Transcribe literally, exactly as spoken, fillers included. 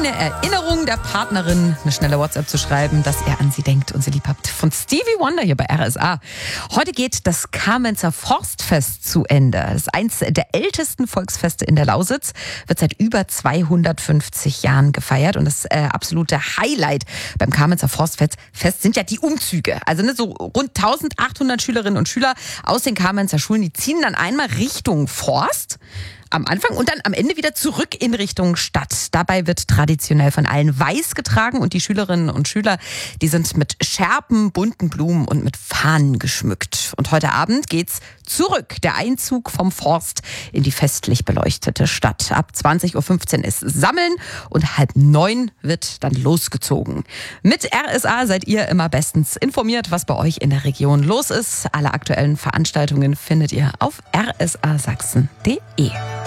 eine Erinnerung der Partnerin, eine schnelle WhatsApp zu schreiben, dass ihr an sie denkt und sie lieb habt. Von Stevie Wonder hier bei R S A. Heute geht das Kamenzer Forstfest zu Ende. Das ist eins der ältesten Volksfeste in der Lausitz, wird seit über zweihundertfünfzig Jahren gefeiert. Und das äh, absolute Highlight beim Kamenzer Forstfest Fest sind ja die Umzüge. Also ne, so rund eintausendachthundert Schülerinnen und Schüler aus den Kamenzer Schulen, die ziehen dann einmal Richtung Forst am Anfang und dann am Ende wieder zurück in Richtung Stadt. Dabei wird traditionell von allen weiß getragen und die Schülerinnen und Schüler, die sind mit Schärpen, bunten Blumen und mit Fahnen geschmückt. Und heute Abend geht's zurück. Der Einzug vom Forst in die festlich beleuchtete Stadt. Ab zwanzig Uhr fünfzehn ist Sammeln und halb neun wird dann losgezogen. Mit R S A seid ihr immer bestens informiert, was bei euch in der Region los ist. Alle aktuellen Veranstaltungen findet ihr auf r s a sachsen punkt d e.